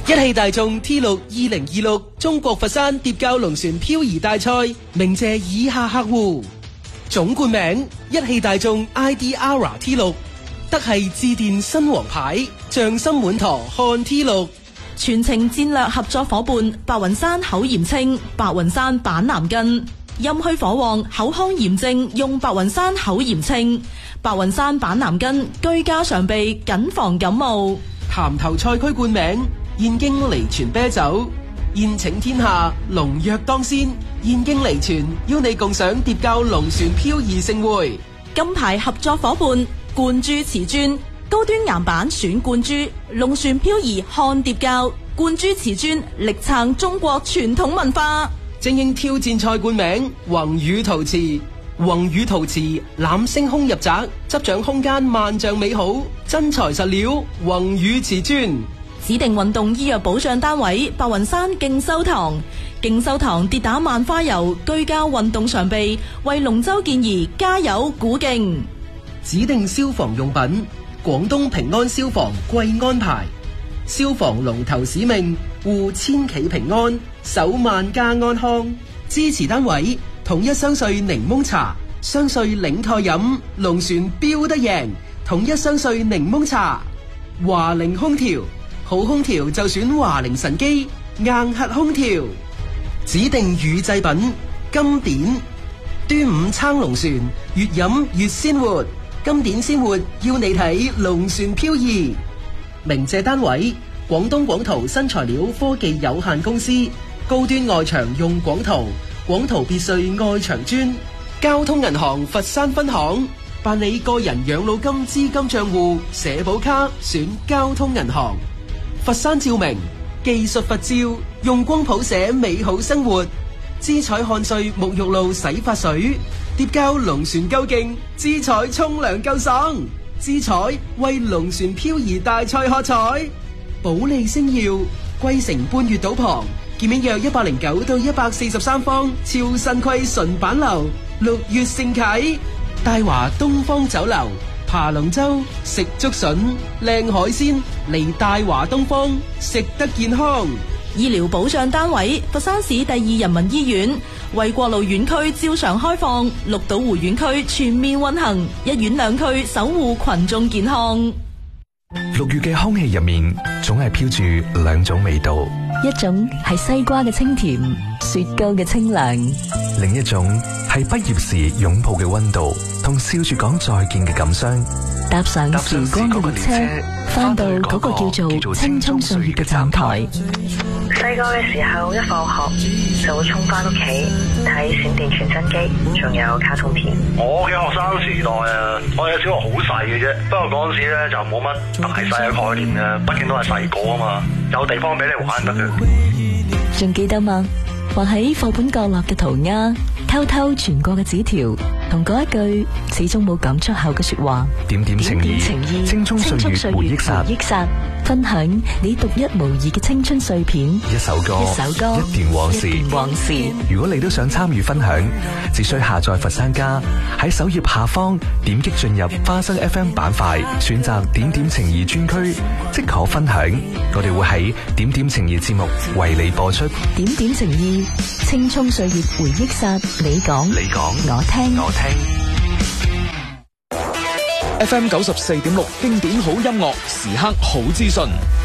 一汽大眾 T6 2026中國佛山蝶膠龍船漂移大賽鳴謝以下客戶：總冠名一汽大眾 ID.ARA T6， 德系致電新王牌，匠心滿堂看 T6。 全程戰略合作伙伴白雲山口鹽清，白雲山板藍根，陰虛火旺口腔炎症用白雲山口鹽清，白雲山板藍根居家常備，謹防感冒。 潭頭賽區冠名燕京離泉啤酒，宴請天下龍躍當先，燕京離泉邀你共賞蝶膠龍船漂移盛會。 金牌合作伙伴冠珠瓷磚，高端岩板選冠珠，龍船漂移看蝶膠，冠珠瓷磚力撐中國傳統文化。 精英挑戰賽冠名宏宇陶瓷，宏宇陶瓷攬星空入宅，執掌空間萬丈美好，真材實料宏宇瓷磚。 指定運動醫藥保障單位白雲山勁修堂，勁修堂跌打萬花油居家運動常備，為龍舟健兒加油鼓勁。 指定消防用品廣東平安消防貴安牌，消防龍頭使命護千企平安，守萬家安康。支持單位統一雙穗檸檬茶，雙穗領台飲，龍船標得贏。統一雙穗檸檬茶。華菱空調，好空調就選華菱神機硬核空調。指定乳製品金典，端午撐龍船，越飲越鮮活。金典鮮活要你睇龍船漂移。鳴謝單位廣東廣圖新材料科技有限公司，高端外牆用廣圖，廣圖別墅外牆磚。交通銀行佛山分行，辦理個人養老金資金賬戶社保卡選交通銀行。佛山照明技術佛照，用光譜寫美好生活。姿彩漢萃沐浴露洗髮水，蝶膠龍船夠勁，姿彩沖涼夠爽。姿彩為龍船漂移大賽喝彩。保利星耀桂城半月島旁，建面約109到143方，超新規純板樓，6月盛啟。大華東方酒樓爬龍舟食竹筍，靚海鮮嚟大華東方，食得健康。 醫療保障單位佛山市第2人民醫院，衛國路院區照常開放，綠島湖院區全面運行，一院兩區守護群眾健康。 6月嘅空氣入面總係飄住兩種味道， 一種係西瓜嘅清甜，雪糕嘅清涼， 另一種係畢業時擁抱嘅溫度，同笑住講再見嘅感傷。 搭上時光嘅列車，翻到嗰個叫做青蔥歲月嘅站台。 細個嘅時候，一放學就會衝翻屋企睇閃電傳真機，仲有卡通片。 我嘅學生時代啊，我嘅小學好細嘅啫，不過嗰陣時咧就冇乜大細嘅概念嘅，畢竟都係細個啊嘛，有地方俾你玩得嘅。 仲記得嗎？畫喺課本角落嘅塗鴉，偷偷傳過嘅紙條，同嗰一句始終冇講出口嘅說話。 點點情意，青蔥歲月回憶殺， 分享你獨一無二嘅青春碎片。 一首歌，一段往事。如果你都想參與分享，只需下載佛山家，喺首頁下方點擊進入花生 FM 板塊，選擇點點情意專區，即可分享。我哋會喺點點情意節目為你播出。 點點情意，青蔥歲月回憶殺，你講，我聽。 FM 94.6經典好音樂，時刻好資訊。